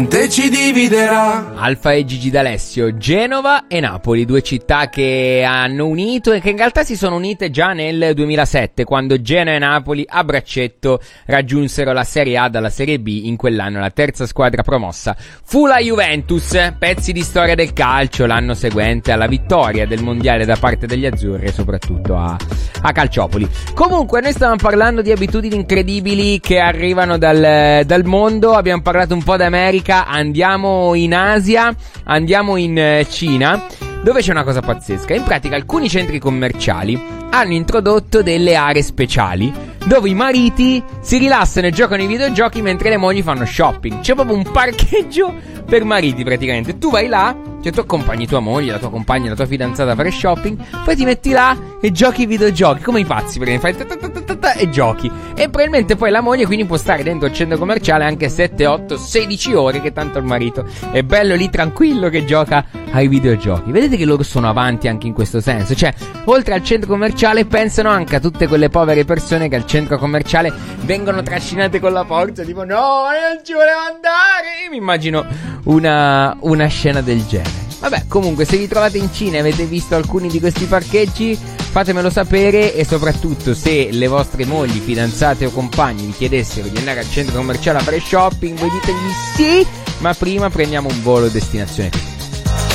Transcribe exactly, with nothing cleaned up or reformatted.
ci dividerà. Alfa e Gigi D'Alessio, Genova e Napoli, due città che hanno unito e che in realtà si sono unite già nel duemilasette, quando Genova e Napoli a braccetto raggiunsero la Serie A dalla Serie B. In quell'anno la terza squadra promossa fu la Juventus. Pezzi di storia del calcio l'anno seguente alla vittoria del mondiale da parte degli azzurri e soprattutto a, a Calciopoli. Comunque noi stavamo parlando di abitudini incredibili che arrivano dal, dal mondo. Abbiamo parlato un po' d'America, andiamo in Asia, andiamo in Cina, dove c'è una cosa pazzesca. In pratica alcuni centri commerciali hanno introdotto delle aree speciali dove i mariti si rilassano e giocano ai videogiochi mentre le mogli fanno shopping. C'è proprio un parcheggio per mariti praticamente. Tu vai là, cioè tu accompagni tua moglie, la tua compagna, la tua fidanzata a fare shopping, poi ti metti là e giochi ai videogiochi come i pazzi, perché fai ta ta ta ta ta ta e giochi. E probabilmente poi la moglie quindi può stare dentro il centro commerciale anche sette, otto, sedici ore, che tanto il marito è bello lì tranquillo che gioca ai videogiochi. Vedete che loro sono avanti anche in questo senso. Cioè, oltre al centro commerciale pensano anche a tutte quelle povere persone che al centro commerciale vengono trascinate con la forza, tipo no, non ci volevo andare. Io mi immagino una, una scena del genere. Vabbè, comunque, se vi trovate in Cina e avete visto alcuni di questi parcheggi, fatemelo sapere. E soprattutto, se le vostre mogli, fidanzate o compagni vi chiedessero di andare al centro commerciale a fare shopping, voi ditegli sì, ma prima prendiamo un volo destinazione